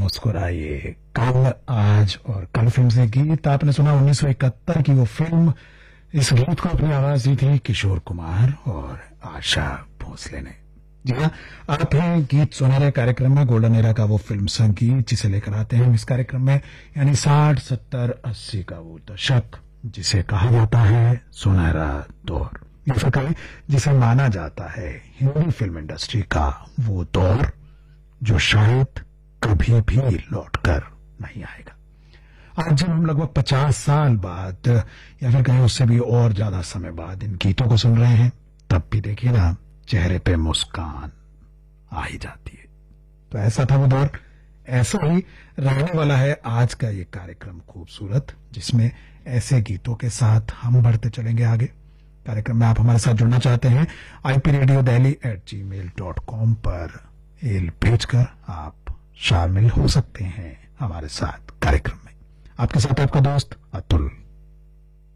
मुस्कुराइए। कल, आज और कल फिल्म से गीत आपने सुना 1971 की वो फिल्म। इस गीत को अपनी आवाज दी थी किशोर कुमार और आशा भोसले ने। जी हाँ, आप हैं गीत सुनहरे कार्यक्रम में। गोल्डन एरा का वो फिल्म संगीत जिसे लेकर आते हैं हम इस कार्यक्रम में, यानी 60, 70, 80 का वो दशक जिसे कहा जाता है सुनहरा दौर, या फिर कहें जिसे माना जाता है हिंदी फिल्म इंडस्ट्री का वो दौर जो शायद कभी भी लौटकर नहीं आएगा। आज जब हम लगभग 50 साल बाद या फिर कहीं उससे भी और ज्यादा समय बाद इन गीतों को सुन रहे हैं, तब भी देखिए ना, चेहरे पे मुस्कान आ ही जाती है। तो ऐसा था वो दौर, ऐसा ही रहने वाला है आज का ये कार्यक्रम खूबसूरत, जिसमें ऐसे गीतों के साथ हम बढ़ते चलेंगे आगे। कार्यक्रम में आप हमारे साथ जुड़ना चाहते हैं, ipradiodelhi@gmail.com पर ईमेल भेजकर आप शामिल हो सकते हैं हमारे साथ कार्यक्रम में। आपके साथ आपका दोस्त अतुल।